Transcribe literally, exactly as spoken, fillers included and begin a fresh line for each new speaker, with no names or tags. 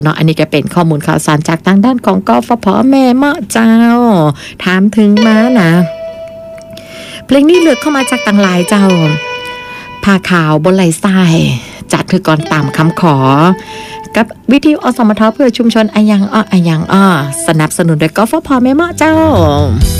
เนาะอันนี้ก็เป็นข้อมูลข่าวสารจากทางด้านของกฟผแม่เมาะเจ้าถามถึงมานะเพลงนี้เลือกเข้ามาจากต่างหลายเจ้าผ้าขาวบนไหล่ทรายจัดคือก่อนตามคำขอกับวิทยุอสมทเพื่อชุมชนอายังอ้ออายังอ้อสนับสนุนโดยกฟผแม่เมาะเจ้า